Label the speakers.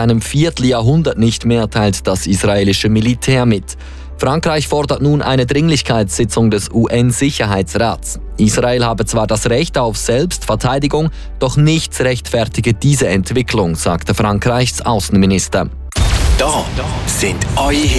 Speaker 1: einem Vierteljahrhundert nicht mehr, teilt das israelische Militär mit. Frankreich fordert nun eine Dringlichkeitssitzung des UN-Sicherheitsrats. Israel habe zwar das Recht auf Selbstverteidigung, doch nichts rechtfertige diese Entwicklung, sagte Frankreichs Außenminister.
Speaker 2: Da sind eure